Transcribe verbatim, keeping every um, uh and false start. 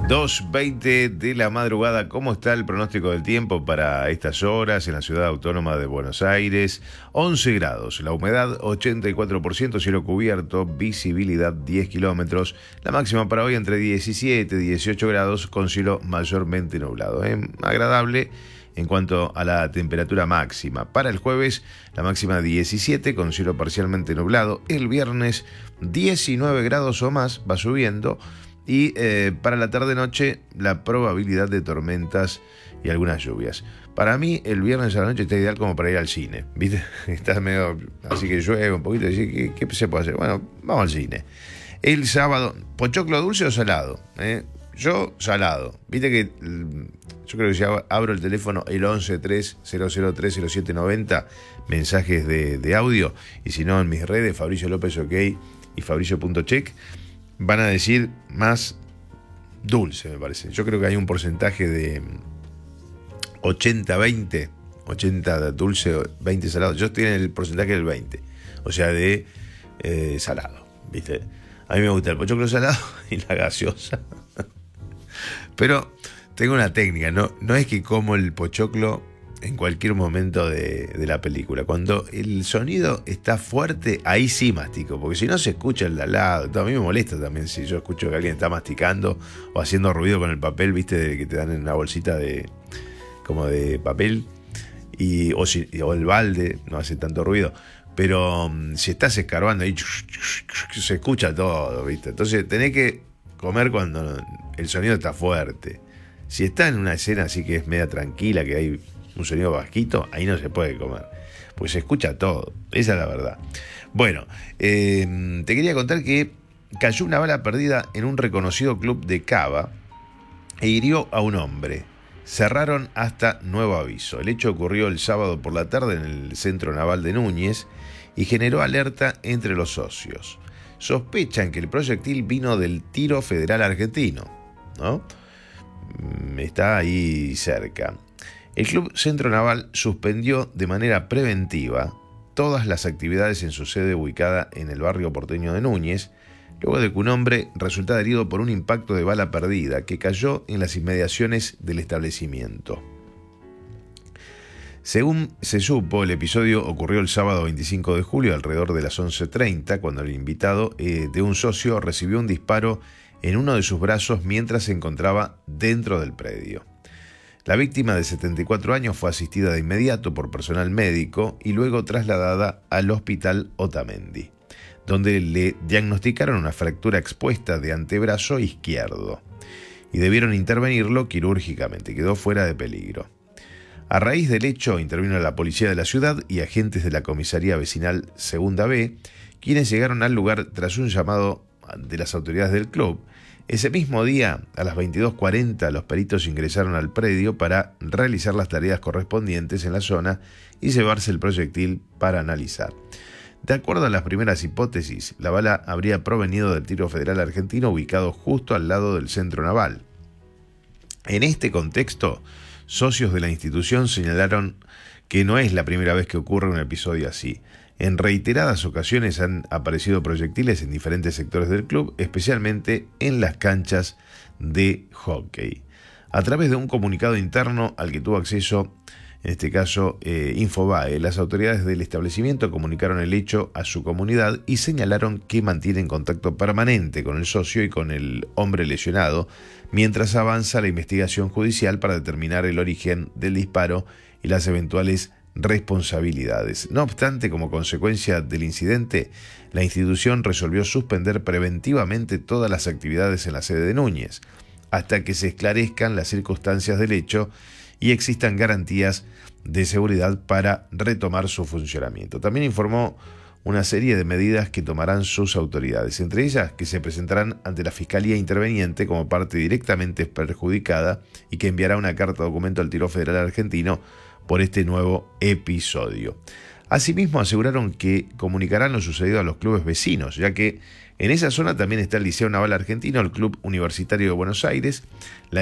dos veinte de la madrugada. ¿Cómo está el pronóstico del tiempo para estas horas en la ciudad autónoma de Buenos Aires? once grados, la humedad ochenta y cuatro por ciento, cielo cubierto, visibilidad diez kilómetros. La máxima para hoy entre diecisiete y dieciocho grados con cielo mayormente nublado. ¿eh? Agradable en cuanto a la temperatura máxima. Para el jueves, la máxima diecisiete con cielo parcialmente nublado. El viernes, diecinueve grados o más, va subiendo. Y eh, para la tarde-noche, la probabilidad de tormentas y algunas lluvias. Para mí, el viernes a la noche está ideal como para ir al cine, ¿viste? Está medio, así que llueve un poquito. ¿Qué, ¿Qué se puede hacer? Bueno, vamos al cine. El sábado, ¿pochoclo dulce o salado? ¿Eh? Yo, salado. Viste que yo creo que si abro el teléfono, el once tres cero cero tres cero siete noventa, mensajes de, de audio, y si no, en mis redes, Fabricio López OK y Fabricio.check, van a decir más dulce, me parece. Yo creo que hay un porcentaje de ochenta veinte, ochenta dulce, veinte salado. Yo estoy en el porcentaje del veinte, o sea, de eh, salado, ¿viste? A mí me gusta el pochoclo salado y la gaseosa. Pero tengo una técnica, no, no es que como el pochoclo en cualquier momento de, de la película. Cuando el sonido está fuerte, ahí sí mastico, porque si no se escucha el de al lado. A mí me molesta también si yo escucho que alguien está masticando o haciendo ruido con el papel, viste, de que te dan en una bolsita de como de papel, y, o, si, o el balde, no hace tanto ruido. Pero um, si estás escarbando ahí, se escucha todo, viste. Entonces tenés que comer cuando el sonido está fuerte. Si está en una escena así que es media tranquila, que hay un sonido bajito, ahí no se puede comer, pues se escucha todo. Esa es la verdad. Bueno, eh, te quería contar que cayó una bala perdida en un reconocido club de Cava e hirió a un hombre. Cerraron hasta nuevo aviso. El hecho ocurrió el sábado por la tarde en el Centro Naval de Núñez y generó alerta entre los socios. Sospechan que el proyectil vino del Tiro Federal Argentino, ¿no? Está ahí cerca. El Club Centro Naval suspendió de manera preventiva todas las actividades en su sede ubicada en el barrio porteño de Núñez, luego de que un hombre resultara herido por un impacto de bala perdida que cayó en las inmediaciones del establecimiento. Según se supo, el episodio ocurrió el sábado veinticinco de julio alrededor de las once treinta, cuando el invitado eh, de un socio recibió un disparo en uno de sus brazos mientras se encontraba dentro del predio. La víctima de setenta y cuatro años fue asistida de inmediato por personal médico y luego trasladada al hospital Otamendi, donde le diagnosticaron una fractura expuesta de antebrazo izquierdo y debieron intervenirlo quirúrgicamente. Quedó fuera de peligro. A raíz del hecho intervino la policía de la ciudad y agentes de la comisaría vecinal Segunda B, quienes llegaron al lugar tras un llamado de las autoridades del club. Ese mismo día, a las veintidós cuarenta, los peritos ingresaron al predio para realizar las tareas correspondientes en la zona y llevarse el proyectil para analizar. De acuerdo a las primeras hipótesis, la bala habría provenido del Tiro Federal Argentino ubicado justo al lado del Centro Naval. En este contexto, socios de la institución señalaron que no es la primera vez que ocurre un episodio así. En reiteradas ocasiones han aparecido proyectiles en diferentes sectores del club, especialmente en las canchas de hockey. A través de un comunicado interno al que tuvo acceso, en este caso eh, Infobae, las autoridades del establecimiento comunicaron el hecho a su comunidad y señalaron que mantienen contacto permanente con el socio y con el hombre lesionado, mientras avanza la investigación judicial para determinar el origen del disparo y las eventuales responsabilidades. No obstante, como consecuencia del incidente, la institución resolvió suspender preventivamente todas las actividades en la sede de Núñez, hasta que se esclarezcan las circunstancias del hecho y existan garantías de seguridad para retomar su funcionamiento. También informó una serie de medidas que tomarán sus autoridades, entre ellas que se presentarán ante la Fiscalía Interveniente como parte directamente perjudicada y que enviará una carta documento al Tiro Federal Argentino por este nuevo episodio. Asimismo, aseguraron que comunicarán lo sucedido a los clubes vecinos, ya que en esa zona también está el Liceo Naval Argentino, el Club Universitario de Buenos Aires, la